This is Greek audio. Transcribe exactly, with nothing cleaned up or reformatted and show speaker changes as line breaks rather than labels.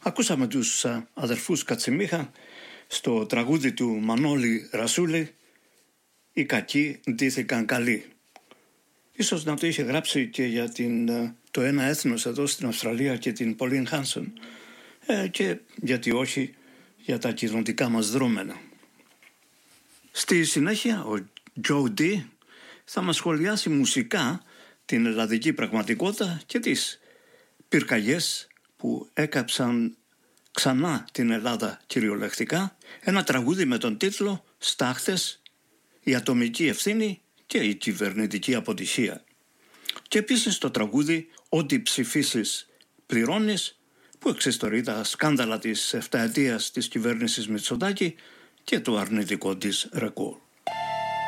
Ακούσαμε τους αδερφούς Κατσιμίχα στο τραγούδι του Μανώλη Ρασούλη «Οι κακοί ντύθηκαν καλοί». Ίσως να το είχε γράψει και για την, το ένα έθνος εδώ στην Αυστραλία και την Pauline Hanson ε, και γιατί όχι για τα κοινωνικά μας δρόμενα. Στη συνέχεια ο Τζο Ντι θα μας σχολιάσει μουσικά την ελλαδική πραγματικότητα και τις πυρκαγιές που έκαψαν ξανά την Ελλάδα κυριολεκτικά, ένα τραγούδι με τον τίτλο «Στάχτες, η ατομική ευθύνη και η κυβερνητική αποτυχία». Και επίσης το τραγούδι «Ό,τι ψηφίσεις πληρώνεις», που εξιστορεί τα σκάνδαλα της εφταετίας της κυβέρνησης Μητσοτάκη και το αρνητικό της ρεκόρ.